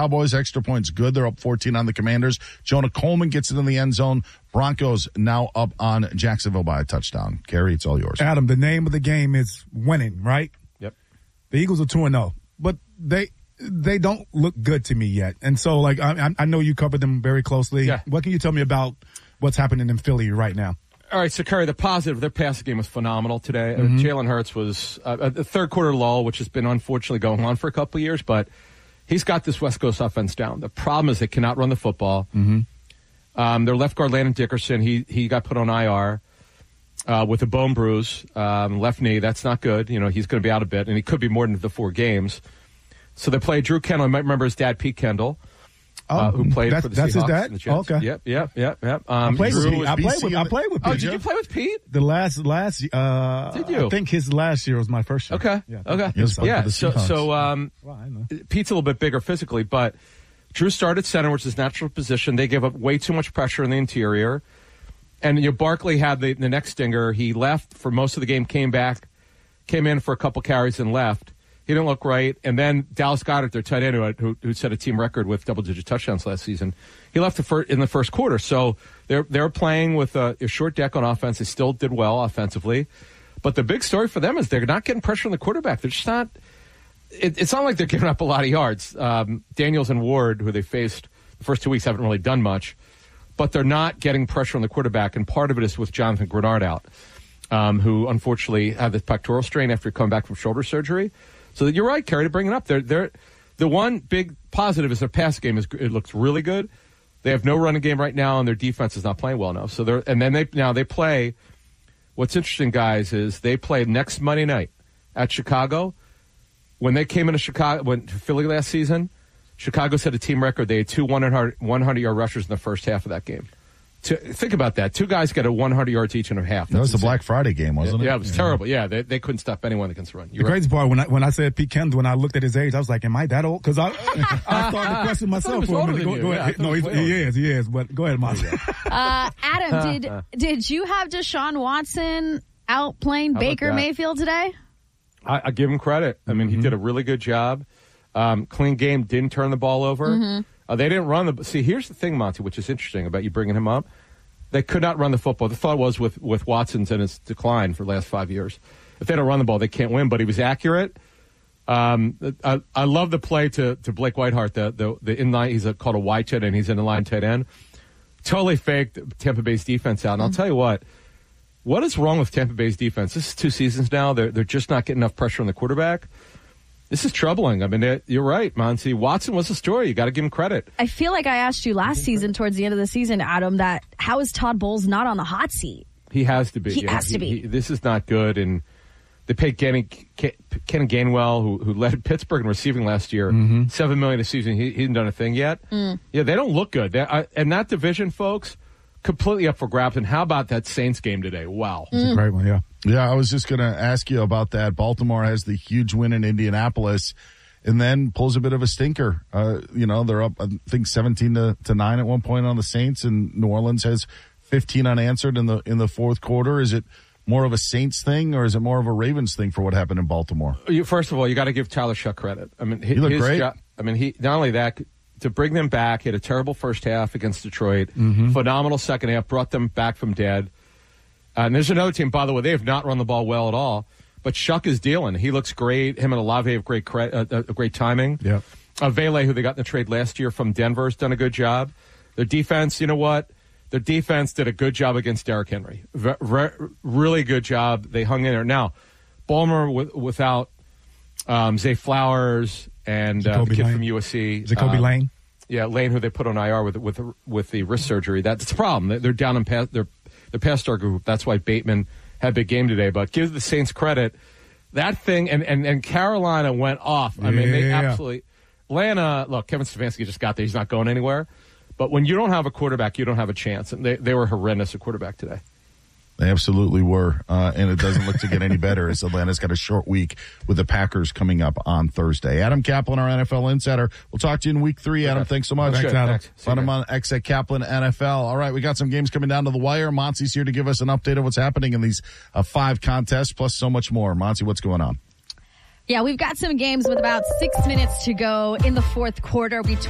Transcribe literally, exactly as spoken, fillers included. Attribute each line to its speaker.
Speaker 1: Cowboys. Extra points good. They're up fourteen on the Commanders. Jonah Coleman gets it in the end zone. Broncos now up on Jacksonville by a touchdown. Kerry, it's all yours.
Speaker 2: Adam, the name of the game is winning, right?
Speaker 3: Yep.
Speaker 2: The Eagles are two and oh, but they they don't look good to me yet. And so, like, I, I know you covered them very closely.
Speaker 3: Yeah.
Speaker 2: What can you tell me about what's happening in Philly right now?
Speaker 3: All right, so, Kerry, the positive, their passing game was phenomenal today.
Speaker 2: Mm-hmm.
Speaker 3: Uh, Jalen Hurts was uh, a the third quarter lull, which has been unfortunately going on for a couple of years, but he's got this West Coast offense down. The problem is they cannot run the football.
Speaker 2: Mm-hmm.
Speaker 3: Um, their left guard, Landon Dickerson, he he got put on I R uh, with a bone bruise, um, left knee. That's not good. You know, he's going to be out a bit, and he could be more than the four games. So they play Drew Kendall. You might remember his dad, Pete Kendall,
Speaker 2: oh,
Speaker 3: uh, who played
Speaker 2: that's,
Speaker 3: for the
Speaker 2: that's
Speaker 3: Seahawks.
Speaker 2: his dad?
Speaker 3: And the Jets.
Speaker 2: Oh, okay.
Speaker 3: Yep, yep, yep, yep. Um,
Speaker 2: I played with
Speaker 3: Drew
Speaker 2: Pete.
Speaker 3: was
Speaker 2: I
Speaker 3: B
Speaker 2: played
Speaker 3: C
Speaker 2: with, I played with Pete.
Speaker 3: Oh, did you play with Pete?
Speaker 2: The last, last, uh,
Speaker 3: Did you?
Speaker 2: I think his last year was my first year.
Speaker 3: Okay.
Speaker 2: Yeah.
Speaker 3: Okay.
Speaker 1: He was playing
Speaker 3: Yeah.
Speaker 1: for the
Speaker 3: So,
Speaker 1: Seahawks.
Speaker 3: so um,
Speaker 2: Well, I know.
Speaker 3: Pete's a little bit bigger physically, but Drew started center, which is his natural position. They gave up way too much pressure in the interior. And you know, Barkley had the, the next stinger. He left for most of the game, came back, came in for a couple carries and left. He didn't look right. And then Dallas Goedert, their tight end, who, who, who set a team record with double-digit touchdowns last season, he left the fir- in the first quarter. So they're they're playing with a, a short deck on offense. They still did well offensively. But the big story for them is they're not getting pressure on the quarterback. They're just not it, – it's not like they're giving up a lot of yards. Um, Daniels and Ward, who they faced the first two weeks, haven't really done much. But they're not getting pressure on the quarterback, and part of it is with Jonathan Grenard out, um, who unfortunately had the pectoral strain after coming back from shoulder surgery. So you're right, Kerry, to bring it up. They're, they're, the one big positive is their pass game is it looks really good. They have no running game right now, and their defense is not playing well enough. So they're and then they now they play. What's interesting, guys, is they play next Monday night at Chicago. When they came into Chicago, when to Philly last season, Chicago set a team record. They had two one hundred-yard rushers in the first half of that game. To, think about that. Two guys got a one hundred yards each in a half. That's
Speaker 1: that was the
Speaker 3: insane.
Speaker 1: Black Friday game, wasn't it?
Speaker 3: Yeah, it was
Speaker 1: yeah.
Speaker 3: terrible. Yeah, they, they couldn't stop anyone against the run. You're
Speaker 2: The
Speaker 3: right.
Speaker 2: crazy part, when I when I said Pete Kendall, when I looked at his age, I was like, am I that old? Because I, I started to question myself
Speaker 3: was
Speaker 2: for a
Speaker 3: older
Speaker 2: minute.
Speaker 3: than
Speaker 2: Go,
Speaker 3: you.
Speaker 2: go
Speaker 3: Yeah, I
Speaker 2: ahead.
Speaker 3: thought
Speaker 2: No,
Speaker 3: he
Speaker 2: he's,
Speaker 3: was
Speaker 2: he
Speaker 3: way
Speaker 2: is, he is. But go ahead, Monty.
Speaker 4: Uh, Adam, did did you have Deshaun Watson out playing
Speaker 3: How about
Speaker 4: Baker
Speaker 3: that?
Speaker 4: Mayfield today?
Speaker 3: I, I give him credit. I mean,
Speaker 2: Mm-hmm.
Speaker 3: he did a really good job. Um, clean game, didn't turn the ball over.
Speaker 4: Mm-hmm.
Speaker 3: Uh, they didn't run the. See, here's the thing, Monty, which is interesting about you bringing him up. They could not run the football. The thought was with with Watson's and his decline for the last five years, if they don't run the ball, they can't win. But he was accurate. Um, I, I love the play to, to Blake Whiteheart, the the, the inline. He's a, called a Y tight end. He's an inline tight end. Totally faked Tampa Bay's defense out. And I'll tell you what. What is wrong with Tampa Bay's defense? This is two seasons now. They're they're just not getting enough pressure on the quarterback. This is troubling. I mean, you're right, Monty. Watson was the story. You got to give him credit.
Speaker 4: I feel like I asked you last season, towards the end of the season, Adam, that how is Todd Bowles not on the hot seat?
Speaker 3: He has to be.
Speaker 4: He has to be.
Speaker 3: He, this is not good. And they paid Kenny, Ken Gainwell, who who led Pittsburgh in receiving last year,
Speaker 2: Mm-hmm.
Speaker 3: seven million a season. He, he hasn't done a thing yet.
Speaker 4: Mm.
Speaker 3: Yeah, they don't look good. They, I, and that division, folks, completely up for grabs. And how about that Saints game today? Wow.
Speaker 2: It's a great one, yeah.
Speaker 1: Yeah, I was just going to ask you about that. Baltimore has the huge win in Indianapolis and then pulls a bit of a stinker. Uh, you know, they're up, I think, seventeen to, to nine at one point on the Saints, and New Orleans has fifteen unanswered in the in the fourth quarter. Is it more of a Saints thing, or is it more of a Ravens thing for what happened in Baltimore?
Speaker 3: You, first of all, you got to give Tyler Shuck credit. I mean, his,
Speaker 1: He looked
Speaker 3: his
Speaker 1: great.
Speaker 3: job, I mean, he not only that, to bring them back, he had a terrible first half against Detroit,
Speaker 1: Mm-hmm.
Speaker 3: phenomenal second half, brought them back from dead. Uh, and there's another team, by the way, they have not run the ball well at all. But Shuck is dealing. He looks great. Him and Olave have great cre- uh, uh, great timing.
Speaker 2: Yeah.
Speaker 3: Uh, Vele, who they got in the trade last year from Denver, has done a good job. Their defense, you know what? Their defense did a good job against Derrick Henry. Re- re- really good job. They hung in there. Now, Baltimore with, without um, Zay Flowers and uh, the
Speaker 2: Jacoby
Speaker 3: kid
Speaker 2: Lane.
Speaker 3: from U S C.
Speaker 2: Jacoby
Speaker 3: um,
Speaker 2: Lane.
Speaker 3: Yeah, Lane, who they put on I R with with with the wrist surgery. That's the problem. They- They're down in pass. They're the pass star group. That's why Bateman had a big game today. But give the Saints credit. That thing and, and, and Carolina went off. I mean, they
Speaker 2: Yeah.
Speaker 3: absolutely. Atlanta. Look, Kevin Stefanski just got there. He's not going anywhere. But when you don't have a quarterback, you don't have a chance. And they they were horrendous at quarterback today.
Speaker 1: They absolutely were, uh, and it doesn't look to get any better as Atlanta's got a short week with the Packers coming up on Thursday. Adam Kaplan, our N F L insider. We'll talk to you in week three, Adam. Thanks so much.
Speaker 2: Thanks,
Speaker 3: Good.
Speaker 2: Adam.
Speaker 3: Thanks. See you
Speaker 1: Find him
Speaker 3: guys.
Speaker 1: on X at Kaplan N F L. All right, we got some games coming down to the wire. Monty's here to give us an update of what's happening in these uh, five contests, plus so much more. Monty, what's going on?
Speaker 4: Yeah, we've got some games with about six minutes to go in the fourth quarter between